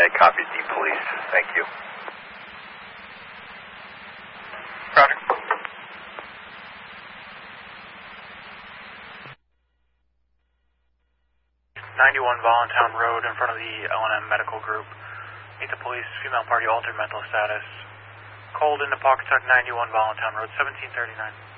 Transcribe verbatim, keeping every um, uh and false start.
copy D police. Thank you. Roger. ninety-one Voluntown Road in front of the L and M Medical Group. Meet the police, female party altered mental status. Cold in the Pawcatuck, ninety-one Voluntown Road, seventeen thirty-nine.